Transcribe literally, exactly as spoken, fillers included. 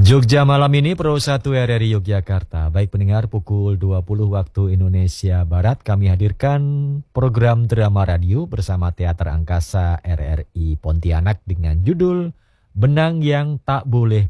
Jogja malam ini Pro satu R R I Yogyakarta. Baik pendengar, pukul dua puluh waktu Indonesia Barat kami hadirkan program drama radio bersama Teater Angkasa R R I Pontianak dengan judul Benang yang Tak Boleh